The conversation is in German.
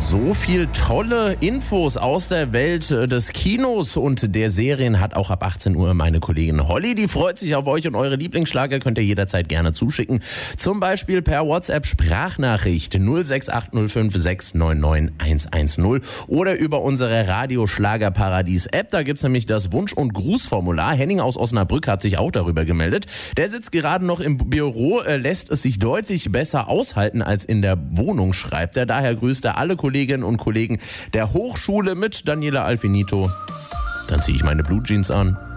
und so viel tolle Infos aus der Welt des Kinos und der Serien hat auch ab 18 Uhr meine Kollegin Holly. Die freut sich auf euch und eure Lieblingsschlager könnt ihr jederzeit gerne zuschicken. Zum Beispiel per WhatsApp Sprachnachricht 06805 699 110 oder über unsere Radio-Schlagerparadies-App. Da gibt's nämlich das Wunsch- und Grußformular. Henning aus Osnabrück hat sich auch darüber gemeldet. Der sitzt gerade noch im Büro, lässt es sich deutlich besser aushalten als in der Wohnung, schreibt er. Daher grüßt er alle Kolleginnen und Kollegen der Hochschule mit Daniela Alfinito. Dann ziehe ich meine Blue Jeans an.